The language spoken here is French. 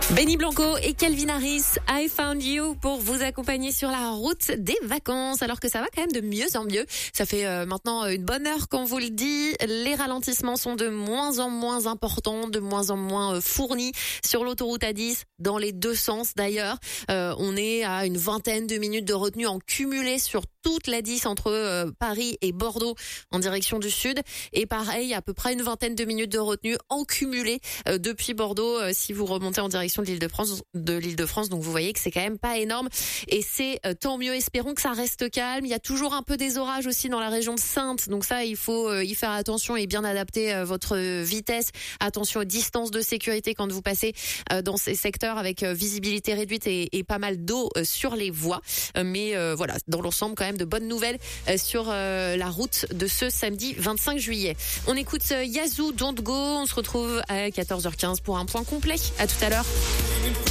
Benny Blanco et Calvin Harris, I Found You, pour vous accompagner sur la route des vacances, alors que ça va quand même de mieux en mieux. Ça fait maintenant une bonne heure qu'on vous le dit. Les ralentissements sont de moins en moins importants, de moins en moins fournis sur l'autoroute A10, dans les deux sens d'ailleurs. On est à une vingtaine de minutes de retenue en cumulé sur toute la 10 entre Paris et Bordeaux en direction du sud. Et pareil, à peu près une vingtaine de minutes de retenue en cumulé depuis Bordeaux si vous remontez en direction de l'Île-de-France. Donc vous voyez que c'est quand même pas énorme et c'est tant mieux. Espérons que ça reste calme. Il y a toujours un peu des orages aussi dans la région de Saintes. Donc ça, il faut y faire attention et bien adapter votre vitesse. Attention aux distances de sécurité quand vous passez dans ces secteurs avec visibilité réduite et pas mal d'eau sur les voies. Mais voilà, dans l'ensemble quand même de bonnes nouvelles sur la route de ce samedi 25 juillet. On écoute Yazoo, Don't Go. On se retrouve à 14h15 pour un point complet. À tout à l'heure.